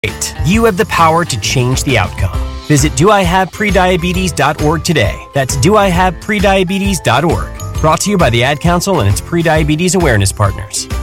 You have the power to change the outcome. Visit doihaveprediabetes.org today. That's doihaveprediabetes.org. Brought to you by the Ad Council and its Prediabetes Awareness Partners.